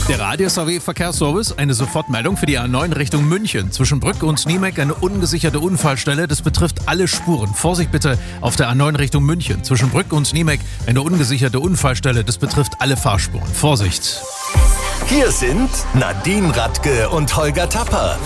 Der Radius AW Verkehrsservice, eine Sofortmeldung für die A9 Richtung München. Zwischen Brück und Niemek eine ungesicherte Unfallstelle. Das betrifft alle Spuren. Vorsicht bitte auf der A9 Richtung München. Zwischen Brück und Niemek eine ungesicherte Unfallstelle. Das betrifft alle Fahrspuren. Vorsicht! Hier sind Nadine Radke und Holger Tapper.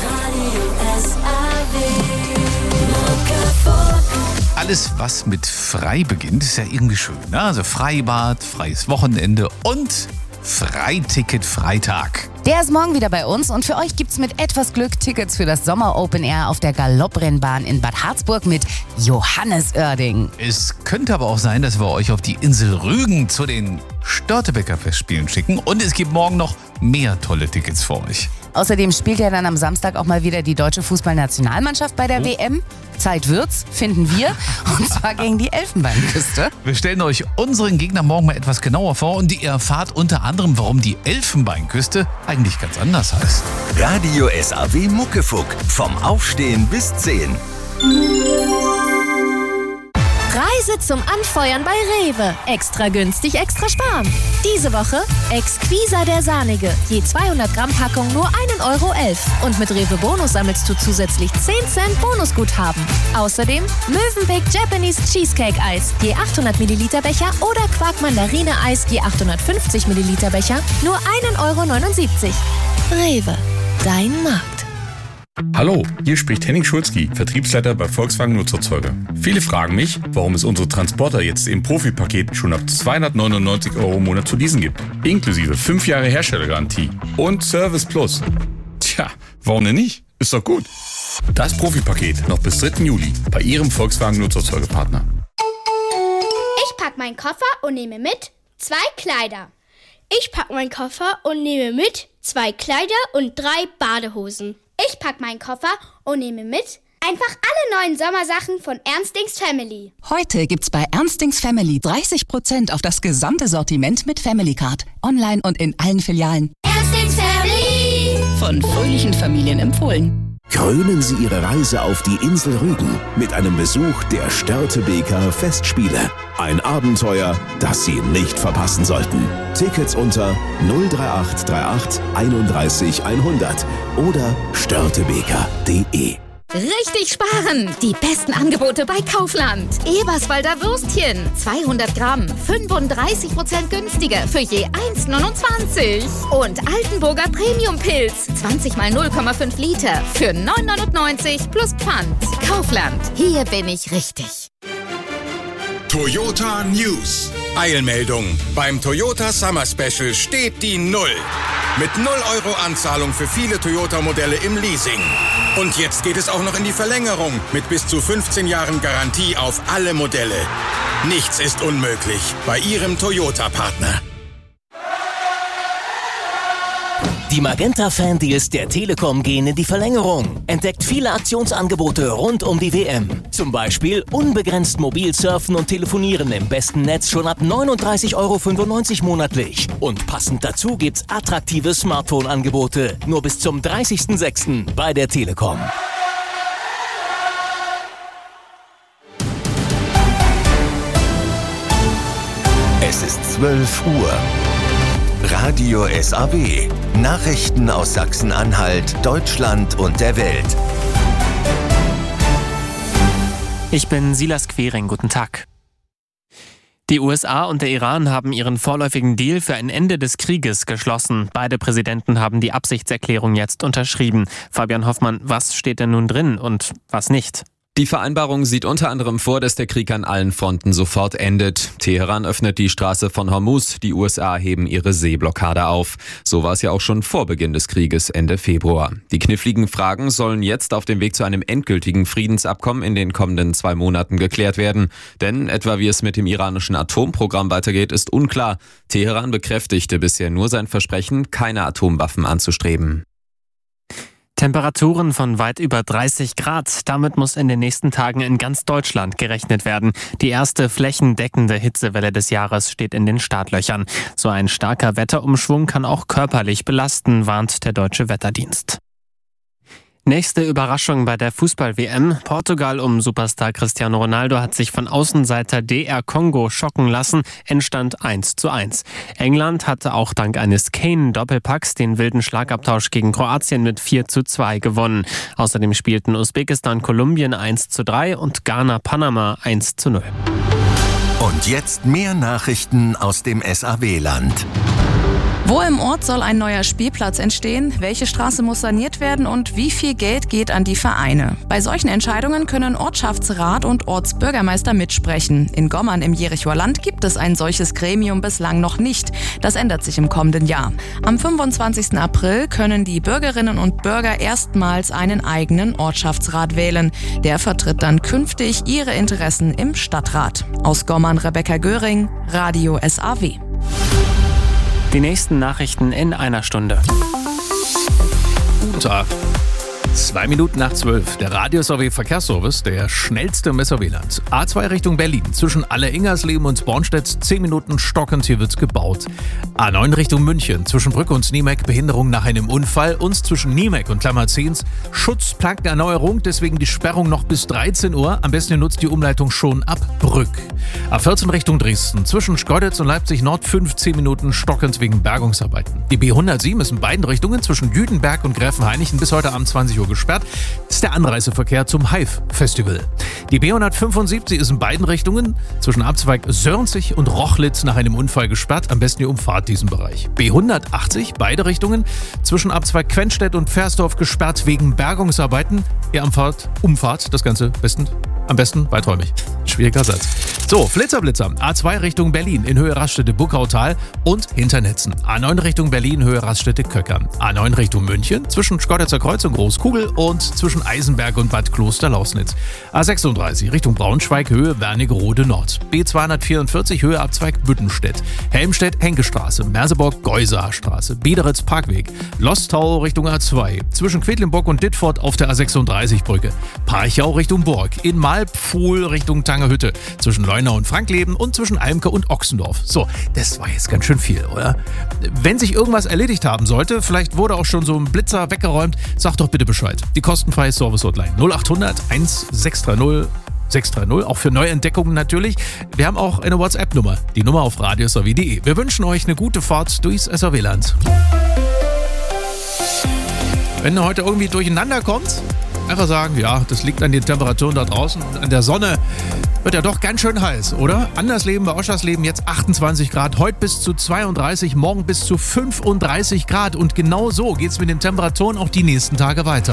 Alles, was mit frei beginnt, ist ja irgendwie schön. Ne? Also Freibad, freies Wochenende und Freiticket Freitag. Der ist morgen wieder bei uns und für euch gibt's mit etwas Glück Tickets für das Sommer Open Air auf der Galopprennbahn in Bad Harzburg mit Johannes Oerding. Es könnte aber auch sein, dass wir euch auf die Insel Rügen zu den Störtebeker Festspielen schicken und es gibt morgen noch mehr tolle Tickets für euch. Außerdem spielt ja dann am Samstag auch mal wieder die deutsche Fußballnationalmannschaft bei der WM. Zeit wird's, finden wir, und zwar gegen die Elfenbeinküste. Wir stellen euch unseren Gegner morgen mal etwas genauer vor und ihr erfahrt unter anderem, warum die Elfenbeinküste eigentlich ganz anders heißt. Radio SAW Muckefuck. Vom Aufstehen bis 10. Reise zum Anfeuern bei Rewe. Extra günstig, extra sparen. Diese Woche Exquisa der Sahnige. Je 200 Gramm Packung nur 1,11 €. Und mit Rewe Bonus sammelst du zusätzlich 10 Cent Bonusguthaben. Außerdem Mövenpick Japanese Cheesecake Eis. Je 800 Milliliter Becher oder Quark Mandarine Eis. Je 850 Milliliter Becher. Nur 1,79 €. Rewe. Dein Markt. Hallo, hier spricht Henning Schulzki, Vertriebsleiter bei Volkswagen Nutzerzeuger. Viele fragen mich, warum es unsere Transporter jetzt im Profipaket schon ab 299 € im Monat zu leasen gibt. Inklusive 5 Jahre Herstellergarantie und Service Plus. Tja, warum denn nicht? Ist doch gut. Das Profipaket noch bis 3. Juli bei Ihrem Volkswagen Nutzerzeugerpartner. Ich pack meinen Koffer und nehme mit 2 Kleider. Ich pack meinen Koffer und nehme mit 2 Kleider und 3 Badehosen. Ich pack meinen Koffer und nehme mit einfach alle neuen Sommersachen von Ernstings Family. Heute gibt's bei Ernstings Family 30% auf das gesamte Sortiment mit Family Card. Online und in allen Filialen. Ernstings Family! Von fröhlichen Familien empfohlen. Krönen Sie Ihre Reise auf die Insel Rügen mit einem Besuch der Störtebeker Festspiele. Ein Abenteuer, das Sie nicht verpassen sollten. Tickets unter 03838 31 100 oder störtebeker.de. Richtig sparen! Die besten Angebote bei Kaufland. Eberswalder Würstchen, 200 Gramm, 35% günstiger für je 1,29. Und Altenburger Premium-Pilz, 20 mal 0,5 Liter für 9,99 plus Pfand. Kaufland, hier bin ich richtig. Toyota News. Eilmeldung. Beim Toyota Summer Special steht die 0. Mit 0 € Anzahlung für viele Toyota-Modelle im Leasing. Und jetzt geht es auch noch in die Verlängerung mit bis zu 15 Jahren Garantie auf alle Modelle. Nichts ist unmöglich bei Ihrem Toyota-Partner. Die Magenta-Fan-Deals der Telekom gehen in die Verlängerung. Entdeckt viele Aktionsangebote rund um die WM. Zum Beispiel unbegrenzt mobil surfen und telefonieren im besten Netz schon ab 39,95 € monatlich. Und passend dazu gibt's attraktive Smartphone-Angebote. Nur bis zum 30.06. bei der Telekom. Es ist 12 Uhr. Radio SAW. Nachrichten aus Sachsen-Anhalt, Deutschland und der Welt. Ich bin Silas Quering, guten Tag. Die USA und der Iran haben ihren vorläufigen Deal für ein Ende des Krieges geschlossen. Beide Präsidenten haben die Absichtserklärung jetzt unterschrieben. Fabian Hoffmann, was steht denn nun drin und was nicht? Die Vereinbarung sieht unter anderem vor, dass der Krieg an allen Fronten sofort endet. Teheran öffnet die Straße von Hormuz, die USA heben ihre Seeblockade auf. So war es ja auch schon vor Beginn des Krieges Ende Februar. Die kniffligen Fragen sollen jetzt auf dem Weg zu einem endgültigen Friedensabkommen in den kommenden 2 Monaten geklärt werden. Denn etwa wie es mit dem iranischen Atomprogramm weitergeht, ist unklar. Teheran bekräftigte bisher nur sein Versprechen, keine Atomwaffen anzustreben. Temperaturen von weit über 30 Grad. Damit muss in den nächsten Tagen in ganz Deutschland gerechnet werden. Die erste flächendeckende Hitzewelle des Jahres steht in den Startlöchern. So ein starker Wetterumschwung kann auch körperlich belasten, warnt der Deutsche Wetterdienst. Nächste Überraschung bei der Fußball-WM. Portugal um Superstar Cristiano Ronaldo hat sich von Außenseiter DR Kongo schocken lassen. Endstand 1:1. England hatte auch dank eines Kane-Doppelpacks den wilden Schlagabtausch gegen Kroatien mit 4:2 gewonnen. Außerdem spielten Usbekistan Kolumbien 1:3 und Ghana Panama 1:0. Und jetzt mehr Nachrichten aus dem SAW-Land. Wo im Ort soll ein neuer Spielplatz entstehen? Welche Straße muss saniert werden? Und wie viel Geld geht an die Vereine? Bei solchen Entscheidungen können Ortschaftsrat und Ortsbürgermeister mitsprechen. In Gommern im Jerichoer Land gibt es ein solches Gremium bislang noch nicht. Das ändert sich im kommenden Jahr. Am 25. April können die Bürgerinnen und Bürger erstmals einen eigenen Ortschaftsrat wählen. Der vertritt dann künftig ihre Interessen im Stadtrat. Aus Gommern Rebecca Göring, Radio SAW. Die nächsten Nachrichten in einer Stunde. Guten Tag. 2 Minuten nach 12. Der Radio SAW Verkehrsservice, der schnellste im SAW-Land. A2 Richtung Berlin. Zwischen Aller-Ingersleben und Bornstedt 10 Minuten stockend, hier wird's gebaut. A9 Richtung München. Zwischen Brück und Niemek Behinderung nach einem Unfall. Und zwischen Niemek und Klammerzehns Schutzplankenerneuerung. Deswegen die Sperrung noch bis 13 Uhr. Am besten ihr nutzt die Umleitung schon ab Brück. A14 Richtung Dresden. Zwischen Schkeuditz und Leipzig Nord 15 Minuten stockend wegen Bergungsarbeiten. Die B107 ist in beiden Richtungen zwischen Jüdenberg und Gräfenhainichen bis heute Abend 20 Uhr gesperrt. Das ist der Anreiseverkehr zum Hive-Festival. Die B175 ist in beiden Richtungen zwischen Abzweig Sörnzig und Rochlitz nach einem Unfall gesperrt. Am besten ihr umfahrt diesen Bereich. B180, beide Richtungen zwischen Abzweig Quenstedt und Versdorf gesperrt wegen Bergungsarbeiten. Ihr umfahrt das Ganze am besten weiträumig. Schwieriger Satz. So, Flitzer. A2 Richtung Berlin in Höhe Raststätte-Buckautal und Hinternetzen. A9 Richtung Berlin, Höhe Raststätte-Köckern. A9 Richtung München zwischen Schkeuditzer Kreuz und Großkugel und zwischen Eisenberg und Bad Kloster-Lausnitz. A36 Richtung Braunschweig, Höhe Wernigerode Nord. B244, Höhe Abzweig Büttenstedt. Helmstedt-Henkestraße, Merseburg-Geusaar-Straße. Biederitz-Parkweg. Lostau Richtung A2. Zwischen Quedlinburg und Dittfurt auf der A36-Brücke. Parchau Richtung Burg. In Malpfuhl Richtung Tangerhütte. Zwischen Leunau und Frankleben und zwischen Almke und Ochsendorf. So, das war jetzt ganz schön viel, oder? Wenn sich irgendwas erledigt haben sollte, vielleicht wurde auch schon so ein Blitzer weggeräumt, sagt doch bitte Bescheid. Die kostenfreie Service-Hotline 0800 1630 630, auch für Neuentdeckungen natürlich. Wir haben auch eine WhatsApp-Nummer, die Nummer auf radiosaw.de. Wir wünschen euch eine gute Fahrt durchs SAW-Land. Wenn ihr heute irgendwie durcheinander kommt, einfach sagen, ja, das liegt an den Temperaturen da draußen und an der Sonne. Wird ja doch ganz schön heiß, oder? Andersleben bei Oschersleben jetzt 28 Grad, heute bis zu 32, morgen bis zu 35 Grad. Und genau so geht's mit den Temperaturen auch die nächsten Tage weiter.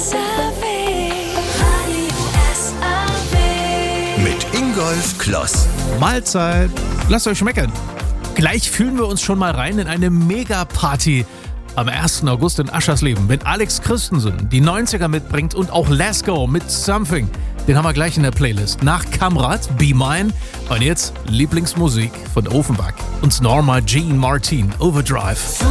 Mit Ingolf Kloss. Mahlzeit. Lasst euch schmecken. Gleich fühlen wir uns schon mal rein in eine Mega-Party. Am 1. August in Aschersleben, wenn Alex Christensen die 90er mitbringt und auch Lasko mit Something. Den haben wir gleich in der Playlist. Nach Kamrat, Be Mine und jetzt Lieblingsmusik von Offenbach und Norma Jean Martin, Overdrive.